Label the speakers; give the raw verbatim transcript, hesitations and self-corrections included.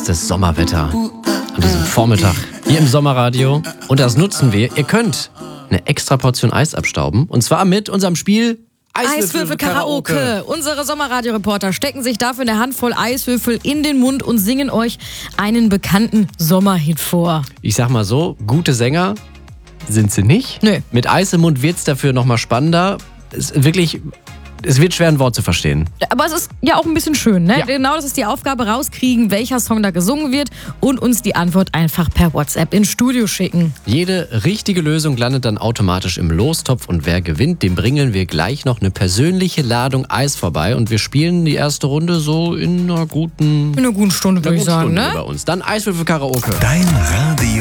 Speaker 1: bestes Sommerwetter an diesem Vormittag hier im Sommerradio. Und das nutzen wir. Ihr könnt eine extra Portion Eis abstauben. Und zwar mit unserem Spiel
Speaker 2: Eiswürfel Karaoke. Unsere Sommerradio-Reporter stecken sich dafür eine Handvoll Eiswürfel in den Mund und singen euch einen bekannten Sommerhit vor.
Speaker 1: Ich sag mal so, gute Sänger sind sie nicht.
Speaker 2: Nö.
Speaker 1: Mit Eis im Mund wird's dafür nochmal spannender. Es ist wirklich, es wird schwer, ein Wort zu verstehen.
Speaker 2: Aber es ist ja auch ein bisschen schön, ne?
Speaker 1: Ja.
Speaker 2: Genau, das ist die Aufgabe, rauskriegen, welcher Song da gesungen wird und uns die Antwort einfach per WhatsApp ins Studio schicken.
Speaker 1: Jede richtige Lösung landet dann automatisch im Lostopf und wer gewinnt, dem bringen wir gleich noch eine persönliche Ladung Eis vorbei und wir spielen die erste Runde so in einer guten,
Speaker 2: In einer guten Stunde, würde ich sagen,
Speaker 1: Stunde
Speaker 2: ne?
Speaker 1: über uns. Dann Eiswürfel Karaoke.
Speaker 3: Dein Radio